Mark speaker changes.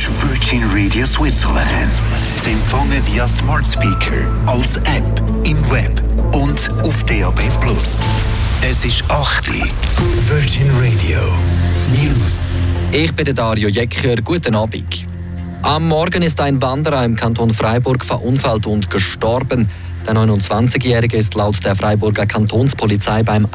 Speaker 1: ist Virgin Radio Switzerland. Sie empfangen via Smart Speaker, als App, im Web und auf DAB+. Es ist 8 Uhr. Virgin Radio News.
Speaker 2: Ich bin Dario Jecker. Guten Abend. Am Morgen ist ein Wanderer im Kanton Freiburg verunfallt und gestorben. Der 29-Jährige ist laut der Freiburger Kantonspolizei beim